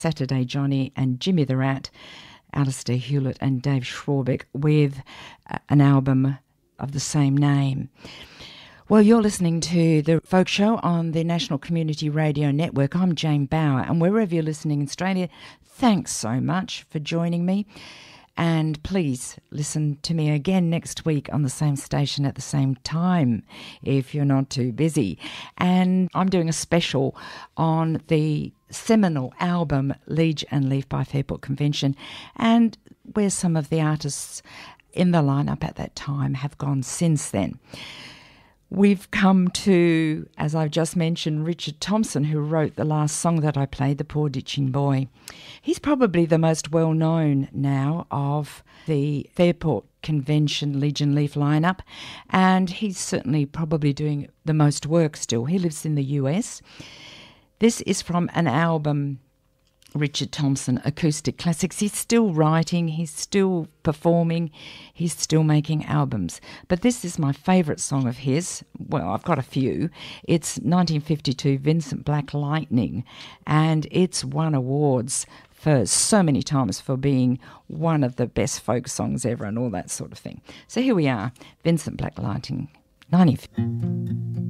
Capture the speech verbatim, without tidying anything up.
Saturday Johnny and Jimmy the Rat, Alistair Hewlett and Dave Schwarbeck with uh, an album of the same name. Well, you're listening to The Folk Show on the National Community Radio Network. I'm Jane Bauer, and wherever you're listening in Australia, thanks so much for joining me. And please listen to me again next week on the same station at the same time if you're not too busy. And I'm doing a special on the seminal album Liege and Leaf by Fairport Convention, and where some of the artists in the lineup at that time have gone since then. We've come to, as I've just mentioned, Richard Thompson, who wrote the last song that I played, The Poor Ditching Boy. He's probably the most well-known now of the Fairport Convention Liege and Leaf lineup, and he's certainly probably doing the most work still. He lives in the U S. This is from an album, Richard Thompson Acoustic Classics. He's still writing, he's still performing, he's still making albums. But this is my favourite song of his. Well, I've got a few. It's nineteen fifty-two Vincent Black Lightning, and it's won awards for so many times for being one of the best folk songs ever and all that sort of thing. So here we are, Vincent Black Lightning, nineteen fifty.